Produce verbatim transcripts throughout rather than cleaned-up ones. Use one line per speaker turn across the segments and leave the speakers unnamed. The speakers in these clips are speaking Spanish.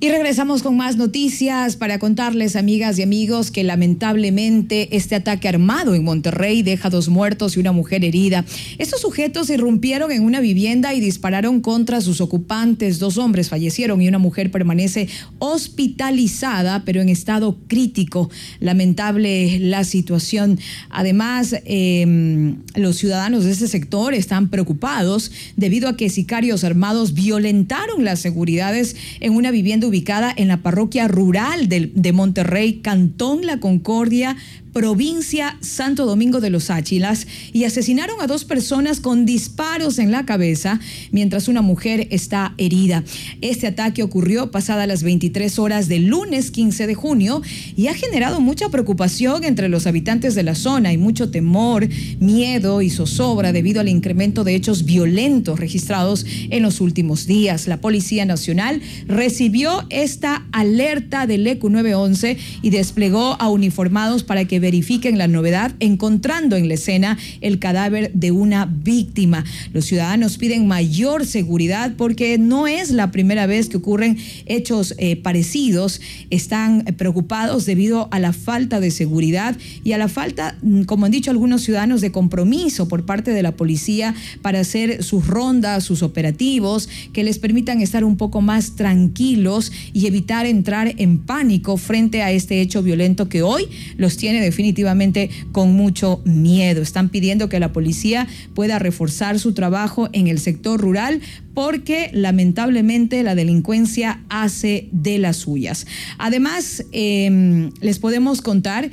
Y regresamos con más noticias para contarles, amigas y amigos, que lamentablemente este ataque armado en Monterrey deja dos muertos y una mujer herida. Estos sujetos irrumpieron en una vivienda y dispararon contra sus ocupantes. Dos hombres fallecieron y una mujer permanece hospitalizada, pero en estado crítico. Lamentable la situación. Además, eh, los ciudadanos de este sector están preocupados debido a que sicarios armados violentaron las seguridades en una vivienda ubicada en la parroquia rural de, de Monterrey, Cantón La Concordia, provincia Santo Domingo de los Áchilas, y asesinaron a dos personas con disparos en la cabeza, mientras una mujer está herida. Este ataque ocurrió pasadas las veintitrés horas del lunes quince de junio y ha generado mucha preocupación entre los habitantes de la zona. Hay mucho temor, miedo y zozobra debido al incremento de hechos violentos registrados en los últimos días. La Policía Nacional recibió esta alerta del E Q nueve once y desplegó a uniformados para que verifiquen la novedad, encontrando en la escena el cadáver de una víctima. Los ciudadanos piden mayor seguridad porque no es la primera vez que ocurren hechos eh, parecidos. Están preocupados debido a la falta de seguridad y a la falta, como han dicho algunos ciudadanos, de compromiso por parte de la policía para hacer sus rondas, sus operativos, que les permitan estar un poco más tranquilos y evitar entrar en pánico frente a este hecho violento que hoy los tiene de definitivamente con mucho miedo. Están pidiendo que la policía pueda reforzar su trabajo en el sector rural porque lamentablemente la delincuencia hace de las suyas. Además, eh, les podemos contar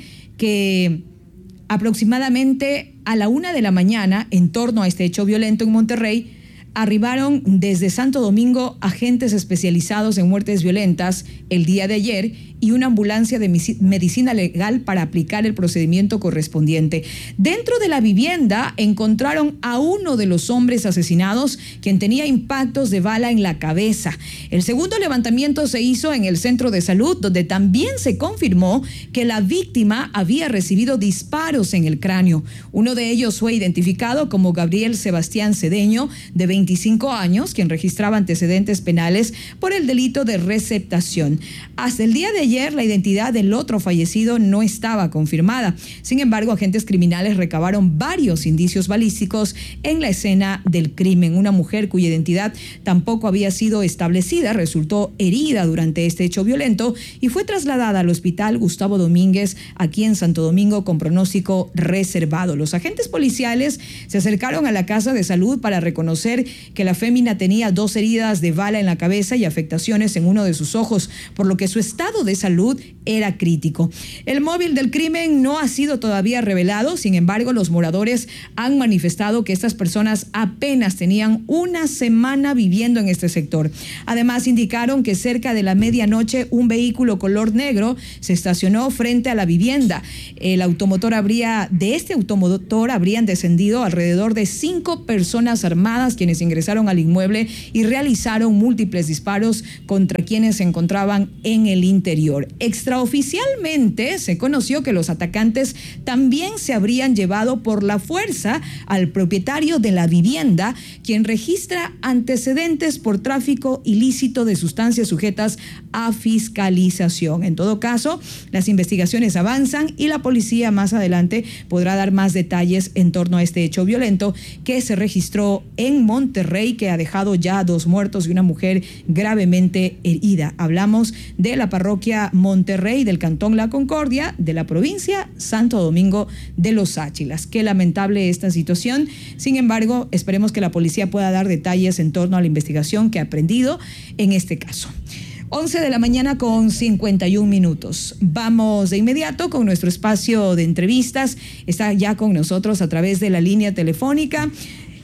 que aproximadamente a la una de la mañana, en torno a este hecho violento en Monterrey, arribaron desde Santo Domingo agentes especializados en muertes violentas el día de ayer y una ambulancia de medicina legal para aplicar el procedimiento correspondiente. Dentro de la vivienda encontraron a uno de los hombres asesinados, quien tenía impactos de bala en la cabeza. El segundo levantamiento se hizo en el centro de salud, donde también se confirmó que la víctima había recibido disparos en el cráneo. Uno de ellos fue identificado como Gabriel Sebastián Cedeño, de veinticinco años, quien registraba antecedentes penales por el delito de receptación. Hasta el día de ayer, la identidad del otro fallecido no estaba confirmada. Sin embargo, agentes criminales recabaron varios indicios balísticos en la escena del crimen. Una mujer cuya identidad tampoco había sido establecida resultó herida durante este hecho violento y fue trasladada al hospital Gustavo Domínguez, aquí en Santo Domingo, con pronóstico reservado. Los agentes policiales se acercaron a la casa de salud para reconocer que la fémina tenía dos heridas de bala en la cabeza y afectaciones en uno de sus ojos, por lo que su estado de salud era crítico. El móvil del crimen no ha sido todavía revelado. Sin embargo, los moradores han manifestado que estas personas apenas tenían una semana viviendo en este sector. Además, indicaron que cerca de la medianoche un vehículo color negro se estacionó frente a la vivienda. El automotor habría, de este automotor habrían descendido alrededor de cinco personas armadas, quienes ingresaron al inmueble y realizaron múltiples disparos contra quienes se encontraban en el interior. Extraoficialmente se conoció que los atacantes también se habrían llevado por la fuerza al propietario de la vivienda, quien registra antecedentes por tráfico ilícito de sustancias sujetas a fiscalización. En todo caso, las investigaciones avanzan y la policía más adelante podrá dar más detalles en torno a este hecho violento que se registró en Monterrey, que ha dejado ya dos muertos y una mujer gravemente herida. Hablamos de la parroquia Monterrey del Cantón La Concordia de la provincia Santo Domingo de los Áchilas. Qué lamentable esta situación. Sin embargo, esperemos que la policía pueda dar detalles en torno a la investigación que ha aprendido en este caso. once de la mañana con cincuenta y un minutos. Vamos de inmediato con nuestro espacio de entrevistas. Está ya con nosotros a través de la línea telefónica.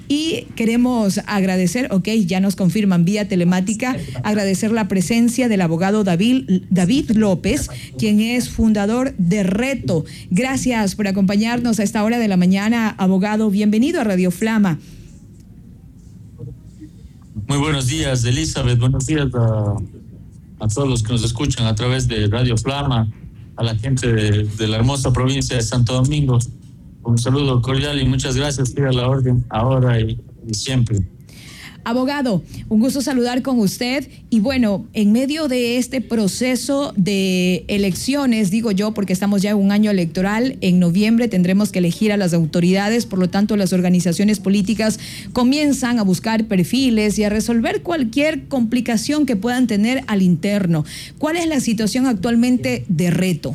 Y queremos agradecer, ok, ya nos confirman vía telemática, agradecer la presencia del abogado David, David López, quien es fundador de Reto. Gracias por acompañarnos a esta hora de la mañana, abogado. Bienvenido a Radio Flama.
Muy buenos días, Elizabeth. Buenos días a, a todos los que nos escuchan a través de Radio Flama, a la gente de, de la hermosa provincia de Santo Domingo. Un saludo cordial y muchas gracias. Estoy a la orden ahora y, y siempre.
Abogado, un gusto saludar con usted. Y bueno, en medio de este proceso de elecciones, digo yo, porque estamos ya en un año electoral, en noviembre tendremos que elegir a las autoridades, por lo tanto las organizaciones políticas comienzan a buscar perfiles y a resolver cualquier complicación que puedan tener al interno. ¿Cuál es la situación actualmente de Reto?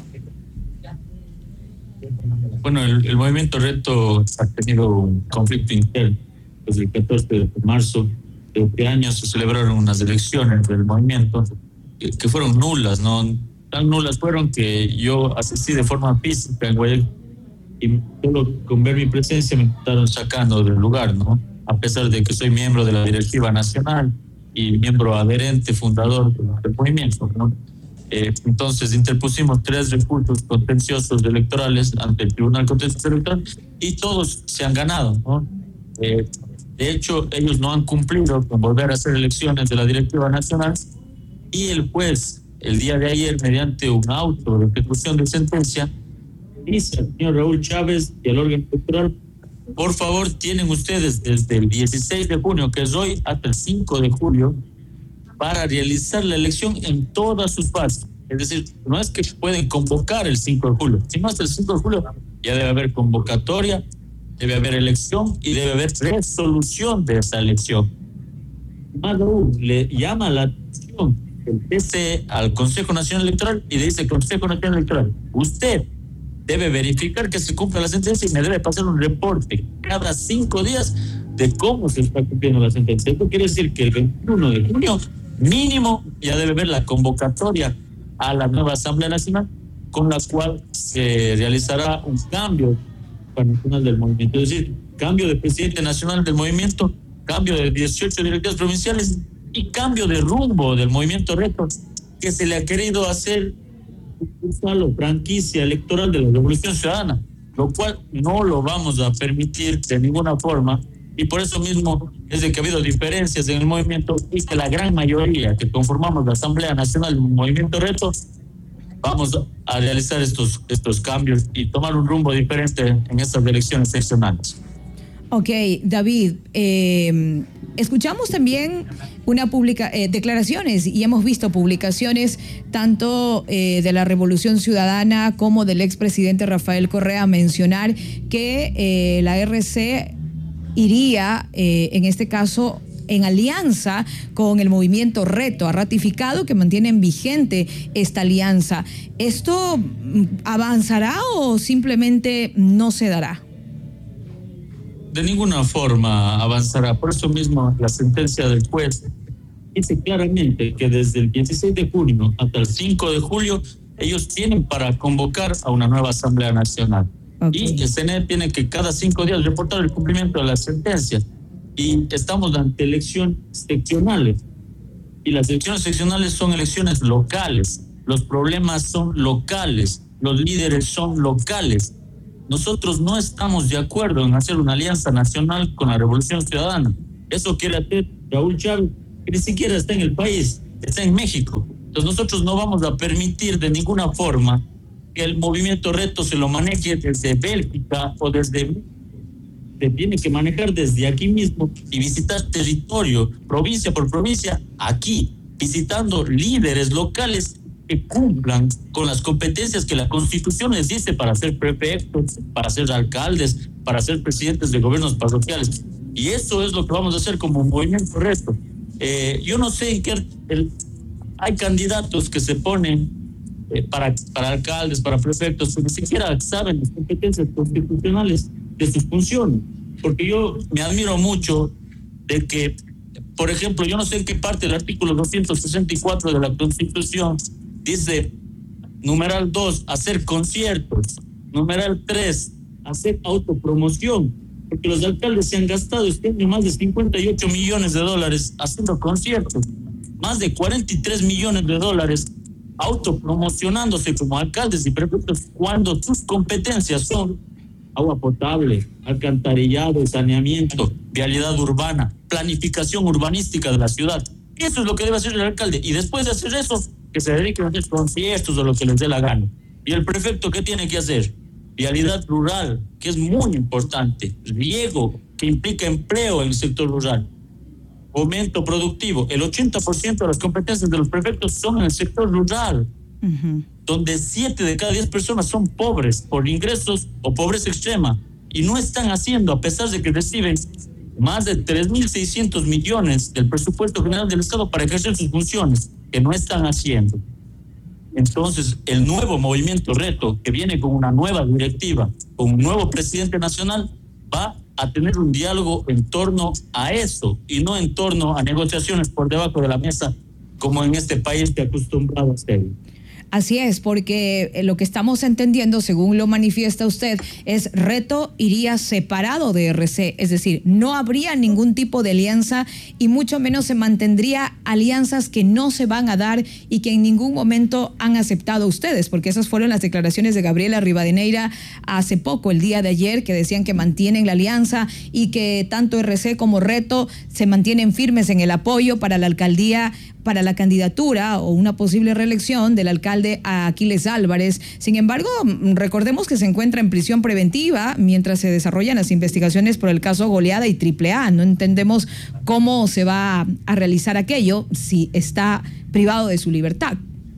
Bueno, el, el movimiento Reto ha tenido un conflicto interno. Desde el catorce de marzo de este año se celebraron unas elecciones del movimiento que, que fueron nulas, ¿no? Tan nulas fueron que yo asistí de forma física en Guayaquil y solo con ver mi presencia me estaban sacando del lugar, ¿no? A pesar de que soy miembro de la directiva nacional y miembro adherente, fundador del movimiento, ¿no? Eh, entonces interpusimos tres recursos contenciosos electorales ante el Tribunal Contencioso Electoral y todos se han ganado, ¿no? Eh, de hecho, ellos no han cumplido con volver a hacer elecciones de la directiva nacional y el juez, el día de ayer, mediante un auto de ejecución de sentencia, dice al señor Raúl Chávez y al órgano electoral: por favor, tienen ustedes desde el dieciséis de junio, que es hoy, hasta el cinco de julio, para realizar la elección en todas sus fases. Es decir, no es que pueden convocar el cinco de julio, sino hasta el cinco de julio ya debe haber convocatoria, debe haber elección y debe haber resolución de esa elección. Más aún, le llama la atención el T C E al Consejo Nacional Electoral y le dice: Consejo Nacional Electoral, usted debe verificar que se cumpla la sentencia y me debe pasar un reporte cada cinco días de cómo se está cumpliendo la sentencia. Esto quiere decir que el veintiuno de junio mínimo ya debe haber la convocatoria a la nueva Asamblea Nacional, con la cual se realizará un cambio nacional del movimiento, es decir, cambio de presidente nacional del movimiento, cambio de dieciocho directivas provinciales y cambio de rumbo del movimiento Reto, que se le ha querido hacer o franquicia electoral de la Revolución Ciudadana, lo cual no lo vamos a permitir de ninguna forma. Y por eso mismo es de que ha habido diferencias en el movimiento y que la gran mayoría que conformamos la Asamblea Nacional del Movimiento Reto vamos a realizar estos, estos cambios y tomar un rumbo diferente en estas elecciones seccionales.
Ok, David, eh, escuchamos también una publica, eh, declaraciones y hemos visto publicaciones tanto eh, de la Revolución Ciudadana como del expresidente Rafael Correa mencionar que eh, la R C iría, eh, en este caso, en alianza con el movimiento Reto. Ha ratificado que mantienen vigente esta alianza. ¿Esto avanzará o simplemente no se dará?
De ninguna forma avanzará. Por eso mismo la sentencia del juez dice claramente que desde el dieciséis de junio hasta el cinco de julio ellos tienen para convocar a una nueva Asamblea Nacional. Okay. Y el C N E tiene que cada cinco días reportar el cumplimiento de las sentencias. Y estamos ante elecciones seccionales. Y las elecciones seccionales son elecciones locales. Los problemas son locales. Los líderes son locales. Nosotros no estamos de acuerdo en hacer una alianza nacional con la Revolución Ciudadana. Eso quiere hacer Raúl Chávez, que ni siquiera está en el país, está en México. Entonces nosotros no vamos a permitir de ninguna forma que el movimiento Reto se lo maneje desde Bélgica o desde... Se tiene que manejar desde aquí mismo y visitar territorio, provincia por provincia, aquí, visitando líderes locales que cumplan con las competencias que la Constitución les dice para ser prefectos, para ser alcaldes, para ser presidentes de gobiernos parroquiales. Y eso es lo que vamos a hacer como movimiento Reto. Eh, yo no sé en qué... El, hay candidatos que se ponen eh, para, para alcaldes, para prefectos, que ni siquiera saben las competencias constitucionales de sus funciones. Porque yo me admiro mucho de que, por ejemplo, yo no sé en qué parte del artículo doscientos sesenta y cuatro de la Constitución dice, numeral dos, hacer conciertos, numeral tres, hacer autopromoción, porque los alcaldes se han gastado este año más de cincuenta y ocho millones de dólares haciendo conciertos, más de cuarenta y tres millones de dólares autopromocionándose como alcaldes y prefectos cuando sus competencias son agua potable, alcantarillado, saneamiento, vialidad urbana, planificación urbanística de la ciudad. Eso es lo que debe hacer el alcalde. Y después de hacer eso, que se dediquen a hacer conciertos o lo que les dé la gana. ¿Y el prefecto qué tiene que hacer? Vialidad rural, que es muy importante. Riego, que implica empleo en el sector rural. fomento productivo. El ochenta por ciento de las competencias de los prefectos son en el sector rural, uh-huh. donde siete de cada diez personas son pobres por ingresos o pobreza extrema, y no están haciendo, a pesar de que reciben más de tres mil seiscientos millones del presupuesto general del Estado para ejercer sus funciones, que no están haciendo. Entonces, el nuevo movimiento Reto, que viene con una nueva directiva, con un nuevo presidente nacional, va a tener un diálogo en torno a eso y no en torno a negociaciones por debajo de la mesa, como en este país que acostumbrado a hacer.
Así es, porque lo que estamos entendiendo, según lo manifiesta usted, es Reto iría separado de R C, es decir, no habría ningún tipo de alianza y mucho menos se mantendría alianzas que no se van a dar y que en ningún momento han aceptado ustedes, porque esas fueron las declaraciones de Gabriela Rivadeneira hace poco, el día de ayer, que decían que mantienen la alianza y que tanto R C como Reto se mantienen firmes en el apoyo para la alcaldía, para la candidatura o una posible reelección del alcalde Aquiles Álvarez. Sin embargo, recordemos que se encuentra en prisión preventiva mientras se desarrollan las investigaciones por el caso Goleada y Triple A. No entendemos cómo se va a realizar aquello si está privado de su libertad.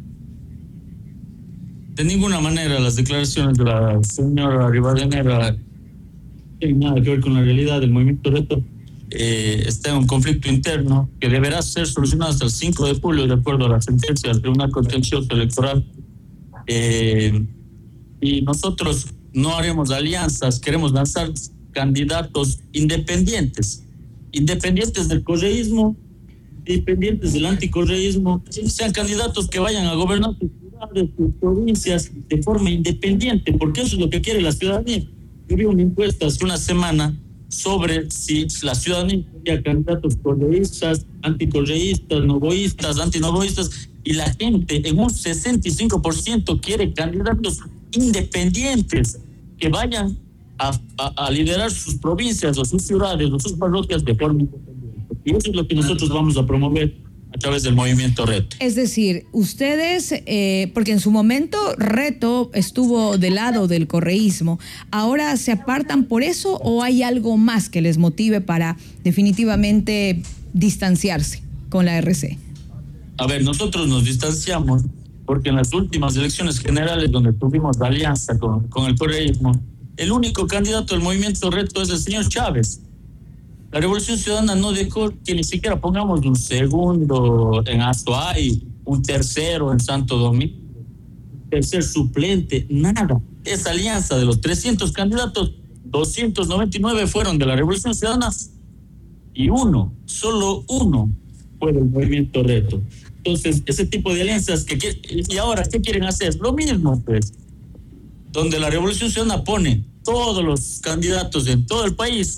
De ninguna manera las declaraciones de la señora Rivadeneira tienen nada que ver con la realidad del movimiento Reto. Eh, está en un conflicto interno que deberá ser solucionado hasta el cinco de julio, de acuerdo a la sentencia del Tribunal Contencioso Electoral. Eh, y nosotros no haremos alianzas, queremos lanzar candidatos independientes, independientes del correísmo, independientes del anticorreísmo, sean candidatos que vayan a gobernar sus ciudades, sus provincias de forma independiente, porque eso es lo que quiere la ciudadanía. Yo vi una encuesta hace una semana sobre si la ciudadanía quería candidatos correístas, anticorreístas, novoístas, antinovoístas, y la gente en un sesenta y cinco por ciento quiere candidatos independientes que vayan a, a, a liderar sus provincias o sus ciudades o sus parroquias de forma independiente. Y eso es lo que nosotros vamos a promover a través del movimiento Reto.
Es decir, ustedes, eh, porque en su momento Reto estuvo del lado del correísmo, ¿ahora se apartan por eso o hay algo más que les motive para definitivamente distanciarse con la R C?
A ver, nosotros nos distanciamos porque en las últimas elecciones generales donde tuvimos la alianza con, con el correísmo, el único candidato del movimiento Reto es el señor Chávez. La Revolución Ciudadana no dejó que ni siquiera pongamos un segundo en Azuay, un tercero en Santo Domingo, un tercer suplente, nada. Esa alianza de los trescientos candidatos, doscientos noventa y nueve fueron de la Revolución Ciudadana y uno, solo uno, fue del movimiento Reto. Entonces, ese tipo de alianzas que y ahora, ¿qué quieren hacer? Lo mismo, pues, donde la Revolución Ciudadana pone todos los candidatos en todo el país.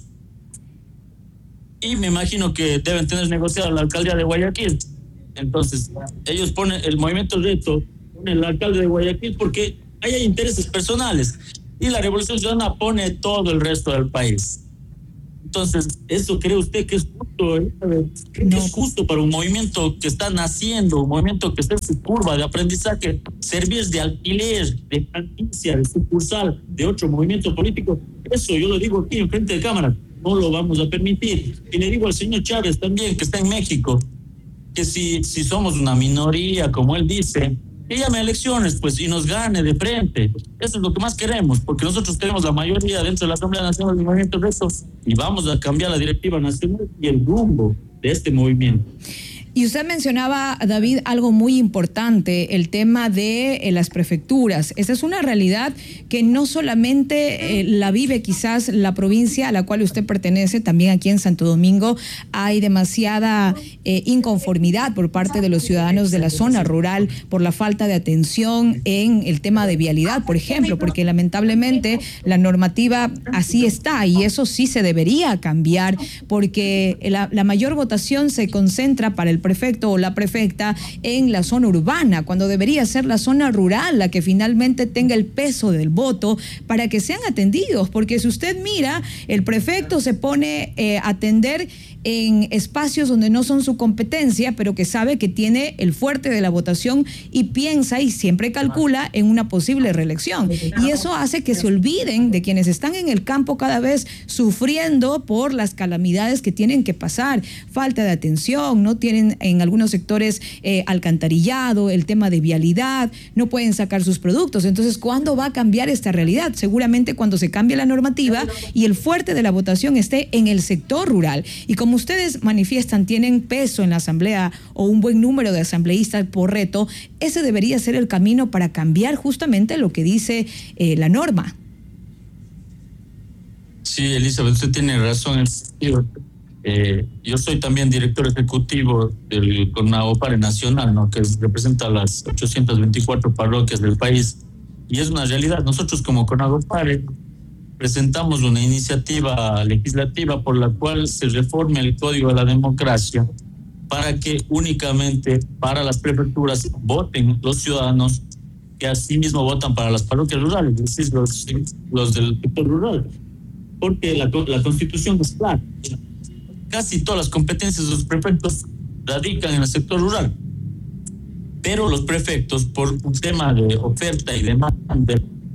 Y me imagino que deben tener negociado la alcaldía de Guayaquil. Entonces, ellos ponen, el movimiento Reto pone el alcalde de Guayaquil porque ahí hay intereses personales. Y la Revolución Ciudadana pone todo el resto del país. Entonces, ¿eso cree usted que es justo? ¿Cree que es justo para un movimiento que está naciendo, un movimiento que está en su curva de aprendizaje, servir de alquiler, de franquicia, de sucursal de otro movimiento político? Eso yo lo digo aquí en frente de cámara. No lo vamos a permitir. Y le digo al señor Chávez también, que está en México, que si, si somos una minoría, como él dice, que llame a elecciones, pues, y nos gane de frente. Eso es lo que más queremos, porque nosotros tenemos la mayoría dentro de la Asamblea Nacional del Movimiento Reto y vamos a cambiar la directiva nacional y el rumbo de este movimiento.
Y usted mencionaba, David, algo muy importante, el tema de eh, las prefecturas. Esa es una realidad que no solamente eh, la vive quizás la provincia a la cual usted pertenece, también aquí en Santo Domingo hay demasiada eh, inconformidad por parte de los ciudadanos de la zona rural por la falta de atención en el tema de vialidad, por ejemplo, porque lamentablemente la normativa así está y eso sí se debería cambiar porque la, la mayor votación se concentra para el prefecto o la prefecta en la zona urbana, cuando debería ser la zona rural la que finalmente tenga el peso del voto para que sean atendidos, porque si usted mira, el prefecto se pone eh, a atender en espacios donde no son su competencia, pero que sabe que tiene el fuerte de la votación y piensa y siempre calcula en una posible reelección. Y eso hace que se olviden de quienes están en el campo cada vez sufriendo por las calamidades que tienen que pasar, falta de atención, no tienen en algunos sectores eh, alcantarillado, el tema de vialidad, no pueden sacar sus productos. Entonces, ¿cuándo va a cambiar esta realidad? Seguramente cuando se cambie la normativa y el fuerte de la votación esté en el sector rural. Y como ustedes manifiestan, tienen peso en la asamblea o un buen número de asambleístas por reto, ese debería ser el camino para cambiar justamente lo que dice eh, la norma.
Sí, Elizabeth, usted tiene razón. Eh, yo soy también director ejecutivo del CONAGOPARE Nacional, ¿no?, que representa las ochocientas veinticuatro parroquias del país, y es una realidad. Nosotros como CONAGOPARE presentamos una iniciativa legislativa por la cual se reforme el Código de la Democracia para que únicamente para las prefecturas voten los ciudadanos que asimismo votan para las parroquias rurales, es decir, los, los del sector rural. Porque la, la Constitución es clara. Casi todas las competencias de los prefectos radican en el sector rural. Pero los prefectos, por un tema de oferta y demanda,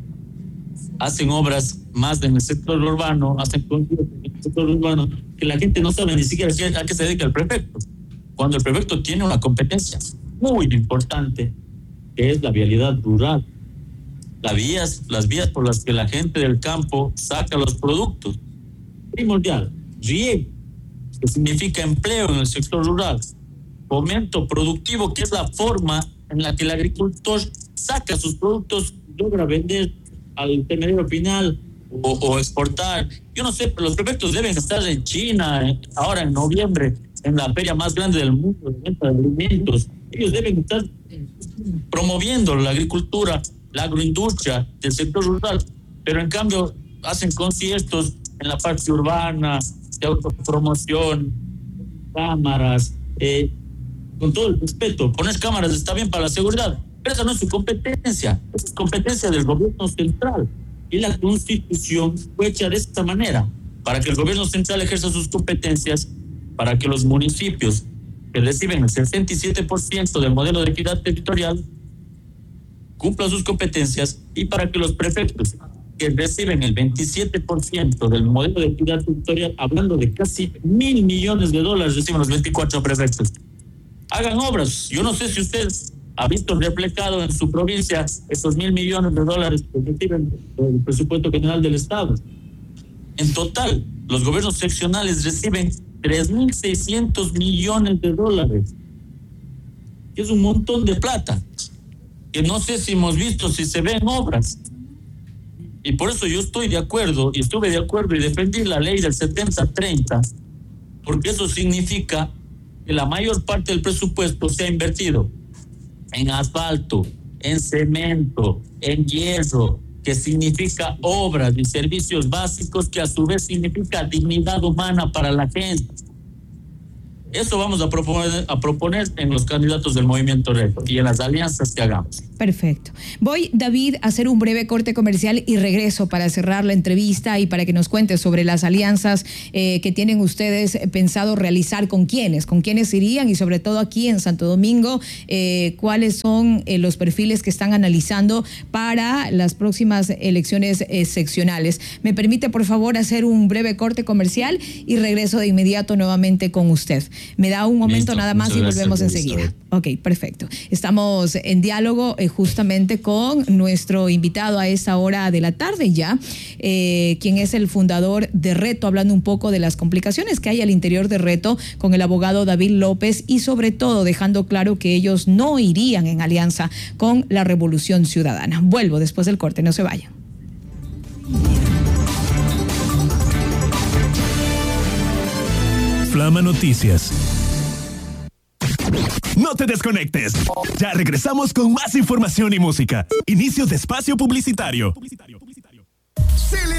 hacen obras más en el sector urbano, hacen conciertos en el sector urbano, que la gente no sabe ni siquiera a qué se dedica el prefecto. Cuando el prefecto tiene una competencia muy importante, que es la vialidad rural. Las vías, las vías por las que la gente del campo saca los productos. Primordial, riego, que significa empleo en el sector rural. Fomento productivo, que es la forma en la que el agricultor saca sus productos, logra vender al terminero final o, o exportar. Yo no sé, pero los prefectos deben estar en China, eh, ahora en noviembre, en la feria más grande del mundo de venta de alimentos. Ellos deben estar promoviendo la agricultura, la agroindustria del sector rural, pero en cambio hacen conciertos en la parte urbana, de autopromoción, cámaras, eh, con todo el respeto, poner cámaras está bien para la seguridad, pero esa no es su competencia, es competencia del gobierno central, y la Constitución fue hecha de esta manera, para que el gobierno central ejerza sus competencias, para que los municipios que reciben el sesenta y siete por ciento del modelo de equidad territorial cumplan sus competencias, y para que los prefectos que reciben el veintisiete por ciento del modelo de equidad territorial, hablando de casi mil millones de dólares, reciben los veinticuatro prefectos, hagan obras. Yo no sé si usted ha visto reflejado en su provincia esos mil millones de dólares que reciben del presupuesto general del Estado. En total, los gobiernos seccionales reciben tres mil seiscientos millones de dólares, que es un montón de plata, que no sé si hemos visto, si se ven obras. Y por eso yo estoy de acuerdo, y estuve de acuerdo y defendí la ley del setenta treinta, porque eso significa que la mayor parte del presupuesto se ha invertido en asfalto, en cemento, en hierro, que significa obras y servicios básicos, que a su vez significa dignidad humana para la gente. Eso vamos a proponer, a proponer en los candidatos del Movimiento Reto y en las alianzas que hagamos.
Perfecto. Voy, David, a hacer un breve corte comercial y regreso para cerrar la entrevista y para que nos cuentes sobre las alianzas eh, que tienen ustedes pensado realizar, con quiénes, con quiénes irían, y sobre todo aquí en Santo Domingo, eh, cuáles son eh, los perfiles que están analizando para las próximas elecciones eh, seccionales. ¿Me permite, por favor, hacer un breve corte comercial y regreso de inmediato nuevamente con usted? Me da un momento. Listo, nada más y volvemos enseguida. Ok, perfecto. Estamos en diálogo eh, justamente con nuestro invitado a esta hora de la tarde ya, eh, quien es el fundador de Reto, hablando un poco de las complicaciones que hay al interior de Reto, con el abogado David López, y sobre todo dejando claro que ellos no irían en alianza con la Revolución Ciudadana. Vuelvo después del corte, no se vayan.
Flama Noticias. No te desconectes. Ya regresamos con más información y música. Inicio de espacio publicitario.